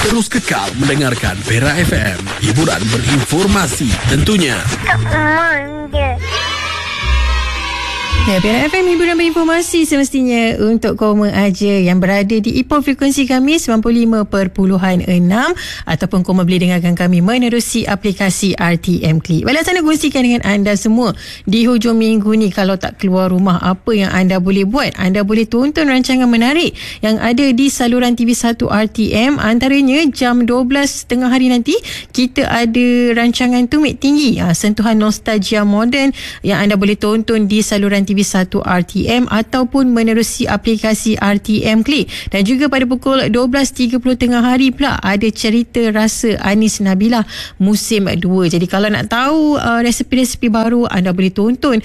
Terus kekal mendengarkan Perak FM. Hiburan berinformasi tentunya. Ya, Perak FM hiburan berinformasi semestinya untuk kaum aja yang berada di Ipoh frekuensi kami 95.6 ataupun kaum boleh dengarkan kami menerusi aplikasi RTM Klik. Baiklah, sana kongsikan dengan anda semua di hujung minggu ni. Kalau tak keluar rumah, apa yang anda boleh buat? Anda boleh tonton rancangan menarik yang ada di saluran TV1 RTM. Antaranya jam 12 tengah hari nanti kita ada rancangan Tumit Tinggi, sentuhan nostalgia moden yang anda boleh tonton di saluran TV1 RTM ataupun menerusi aplikasi RTM Klik. Dan juga pada pukul 12.30 tengah hari pula ada cerita rasa Anis Nabilah musim 2. Jadi kalau nak tahu resepi-resepi baru, anda boleh tonton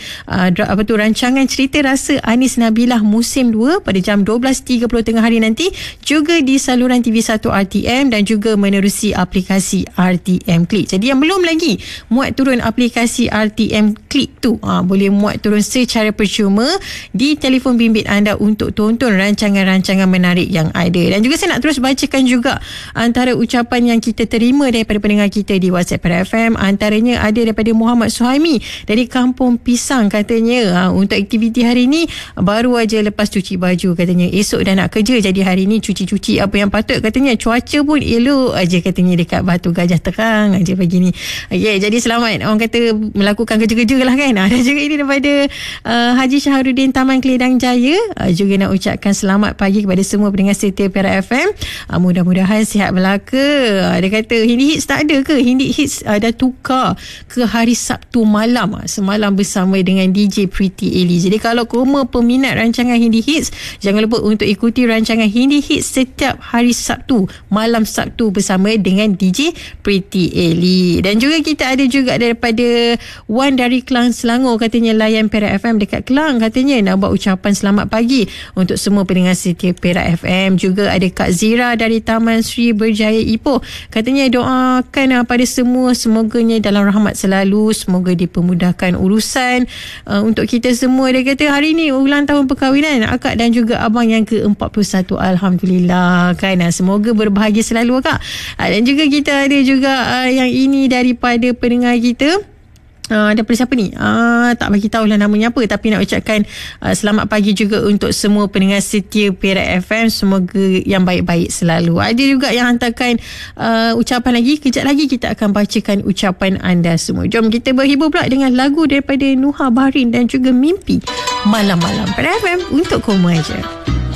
rancangan cerita rasa Anis Nabilah musim 2 pada jam 12.30 tengah hari nanti, juga di saluran TV1 RTM dan juga menerusi aplikasi RTM Klik. Jadi yang belum lagi muat turun aplikasi RTM Klik tu, boleh muat turun secara percuma di telefon bimbit anda untuk tonton rancangan-rancangan menarik yang ada. Dan juga saya nak terus bacakan juga antara ucapan yang kita terima daripada pendengar kita di WhatsApp Perak FM. Antaranya ada daripada Muhammad Suhaimi dari Kampung Pisang. Katanya untuk aktiviti hari ni baru aja lepas cuci baju. Katanya esok dah nak kerja, jadi hari ni cuci-cuci apa yang patut. Katanya cuaca pun elok aja katanya dekat Batu Gajah terang aja pagi ni. Okay, jadi selamat orang kata melakukan kerja-kerja lah kan. Dan juga ini daripada Haji Syahrudin Taman Keledang Jaya, juga nak ucapkan selamat pagi kepada semua pendengar setia Perak FM. Mudah-mudahan sihat belaka. Dia kata Hindi Hits tak ada ke? Hindi Hits dah tukar ke hari Sabtu malam, semalam bersama dengan DJ Pretty Eli. Jadi kalau korma peminat rancangan Hindi Hits, jangan lupa untuk ikuti rancangan Hindi Hits setiap hari Sabtu, malam Sabtu bersama dengan DJ Pretty Eli. Dan juga kita ada juga daripada Wan dari Kelang Selangor. Katanya layan Perak FM dekat Kelang, katanya nak buat ucapan selamat pagi untuk semua pendengar setia Perak FM. Juga ada Kak Zira dari Taman Sri Berjaya Ipoh, katanya doakan pada semua, semoganya dalam rahmat selalu, semoga dipermudahkan urusan untuk kita semua. Dia kata hari ni ulang tahun perkahwinan akak dan juga abang yang ke-41. Alhamdulillah kan, semoga berbahagia selalu Kak. Dan juga kita ada juga yang ini daripada pendengar kita. Daripada siapa ni? Tak bagi tahulah namanya apa, tapi nak ucapkan selamat pagi juga untuk semua pendengar setia Perak FM. Semoga yang baik-baik selalu. Ada juga yang hantarkan ucapan lagi. Kejap lagi kita akan bacakan ucapan anda semua. Jom kita berhibur pula dengan lagu daripada Nuha Bahrin dan juga Mimpi Malam-Malam. Perak FM untuk kamu aja.